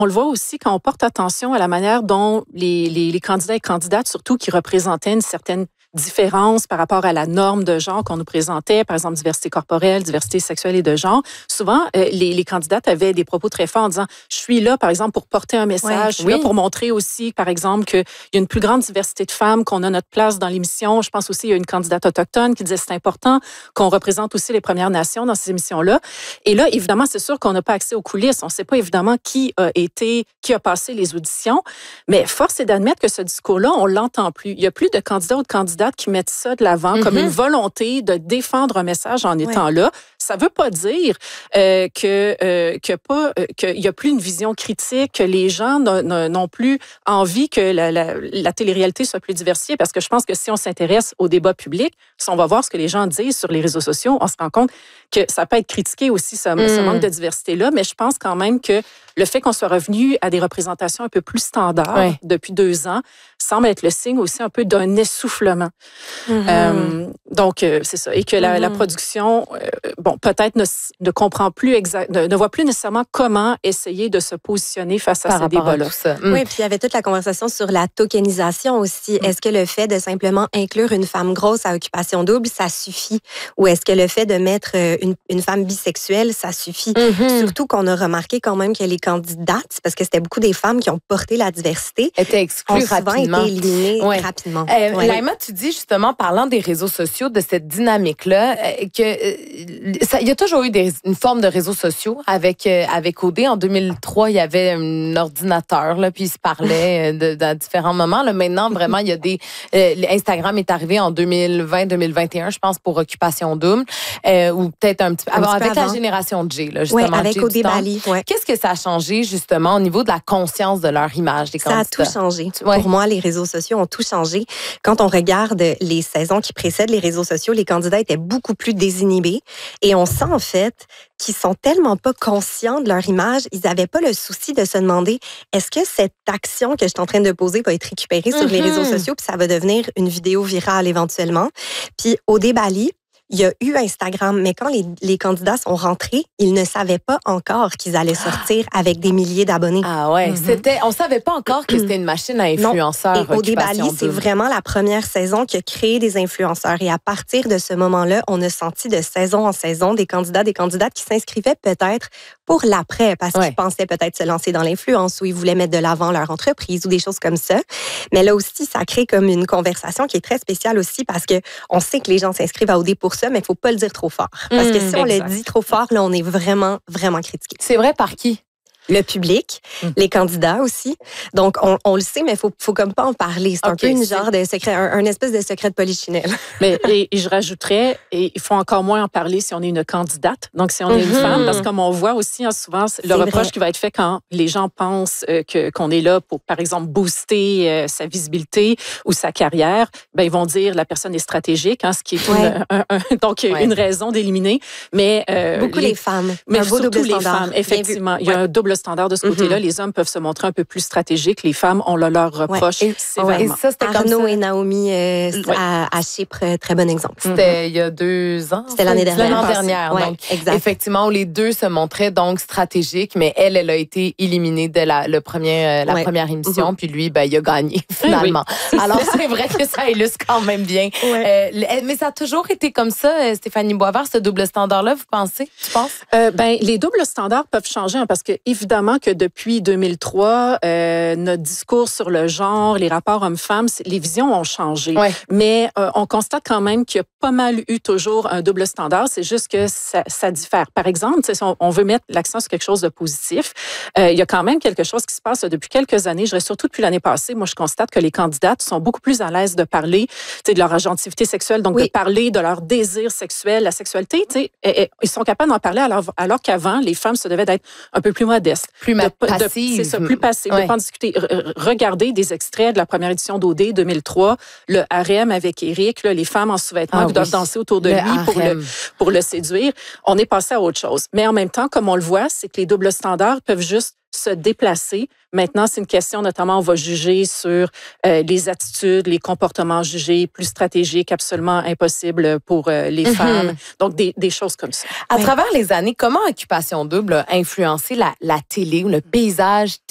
On le voit aussi quand on porte attention à la manière dont les candidats et candidates, surtout qui représentaient une certaine différence par rapport à la norme de genre qu'on nous présentait, par exemple diversité corporelle, diversité sexuelle et de genre. Souvent, les candidates avaient des propos très forts en disant « je suis là, par exemple, pour porter un message, je suis là pour montrer aussi, par exemple, qu'il y a une plus grande diversité de femmes, qu'on a notre place dans l'émission. » Je pense aussi qu'il y a une candidate autochtone qui disait « c'est important qu'on représente aussi les Premières Nations dans ces émissions-là. » Et là, évidemment, c'est sûr qu'on n'a pas accès aux coulisses. On ne sait pas évidemment qui a passé les auditions, mais force est d'admettre que ce discours-là, on l'entend plus. Il n'y a plus de candidats ou de candidates qui mettent ça de l'avant comme une volonté de défendre un message en étant là. Ça ne veut pas dire qu'il n'y a plus une vision critique, que les gens n'ont plus envie que la télé-réalité soit plus diversifiée, parce que je pense que si on s'intéresse au débat public, si on va voir ce que les gens disent sur les réseaux sociaux, on se rend compte que ça peut être critiqué aussi, ce manque de diversité-là, mais je pense quand même que le fait qu'on soit revenu à des représentations un peu plus standards depuis 2 ans semble être le signe aussi un peu d'un essoufflement. Donc, c'est ça. Et que la production, peut-être ne comprend plus ne voit plus nécessairement comment essayer de se positionner face à ces débats-là. Oui, puis il y avait toute la conversation sur la tokenisation aussi. Est-ce que le fait de simplement inclure une femme grosse à occupation double, ça suffit? Ou est-ce que le fait de mettre une femme bisexuelle, ça suffit? Surtout qu'on a remarqué quand même que les candidates, parce que c'était beaucoup des femmes qui ont porté la diversité, étaient exclues rapidement. Été éliminées rapidement. Laïma, tu dis justement, parlant des réseaux sociaux, de cette dynamique-là, il y a toujours eu une forme de réseaux sociaux avec OD. En 2003, il y avait un ordinateur, là, puis ils se parlaient à différents moments. Là, maintenant, vraiment, il y a Instagram est arrivé en 2020-2021, je pense, pour Occupation Double, ou peut-être un petit peu avant, avec la génération J, là, justement. Oui, avec OD Bali. Qu'est-ce que ça a changé, justement, au niveau de la conscience de leur image des candidats? Ça a tout changé. Pour moi, les réseaux sociaux ont tout changé. Quand on regarde les saisons qui précèdent les réseaux sociaux, les candidats étaient beaucoup plus désinhibés. Et on sent, en fait, qu'ils sont tellement pas conscients de leur image, ils n'avaient pas le souci de se demander est-ce que cette action que je suis en train de poser va être récupérée sur les réseaux sociaux, puis ça va devenir une vidéo virale éventuellement. Puis au Bali, il y a eu Instagram, mais quand les candidats sont rentrés, ils ne savaient pas encore qu'ils allaient sortir avec des milliers d'abonnés. Ah ouais, on savait pas encore que c'était une machine à influenceurs. Non. Et OD Bali, c'est vraiment la première saison qui a créé des influenceurs. Et à partir de ce moment-là, on a senti de saison en saison des candidats, des candidates qui s'inscrivaient peut-être pour l'après, parce qu'ils pensaient peut-être se lancer dans l'influence ou ils voulaient mettre de l'avant leur entreprise ou des choses comme ça. Mais là aussi, ça crée comme une conversation qui est très spéciale aussi parce que on sait que les gens s'inscrivent à OD pour ça, mais il ne faut pas le dire trop fort. Parce que si on le dit trop fort, là, on est vraiment, vraiment critiqué. C'est vrai par qui? Le public, les candidats aussi. Donc, on le sait, mais il faut comme pas en parler. C'est un peu une genre de secret, un espèce de secret de polichinelle. Mais et je rajouterais, et il faut encore moins en parler si on est une candidate. Donc, si on est une femme, parce que comme on voit aussi souvent, le reproche qui va être fait quand les gens pensent qu'on est là pour, par exemple, booster sa visibilité ou sa carrière, ben ils vont dire la personne est stratégique, ce qui est une raison d'éliminer. Mais beaucoup les femmes. Mais un beau surtout double standard. les femmes, effectivement. Il y a un double standard de ce côté-là. Les hommes peuvent se montrer un peu plus stratégiques. Les femmes, on leur reproche. Et ça, c'était Arnaud et Naomi à Chypre, très bon exemple. C'était il y a 2 ans. C'était l'année dernière. Donc, effectivement, les deux se montraient donc stratégiques, mais elle a été éliminée de la première émission, puis lui, il a gagné finalement. Alors, c'est vrai que ça illustre quand même bien. Mais ça a toujours été comme ça, Stéphanie Boisvert, ce double standard-là, vous pensez? Tu penses? Les doubles standards peuvent changer, parce que évidemment que depuis 2003, notre discours sur le genre, les rapports hommes-femmes, les visions ont changé. Mais on constate quand même qu'il y a pas mal eu toujours un double standard. C'est juste que ça diffère. Par exemple, si on veut mettre l'accent sur quelque chose de positif, il y a quand même quelque chose qui se passe depuis quelques années. Je dirais surtout depuis l'année passée. Moi, je constate que les candidates sont beaucoup plus à l'aise de parler de leur agentivité sexuelle, donc de parler de leur désir sexuel, la sexualité. Ils sont capables d'en parler alors qu'avant, les femmes se devaient d'être un peu plus modestes. Plus passives. C'est ça, plus passives. De pas en discuter. Regardez des extraits de la première édition d'OD 2003, le harem avec Éric, les femmes en sous-vêtements qui doivent danser autour de lui pour le séduire. On est passé à autre chose. Mais en même temps, comme on le voit, c'est que les doubles standards peuvent juste se déplacer. Maintenant, c'est une question, notamment, on va juger sur les attitudes, les comportements jugés plus stratégiques, absolument impossibles pour les femmes. Donc, des choses comme ça. À travers les années, comment Occupation Double a influencé la télé ou le paysage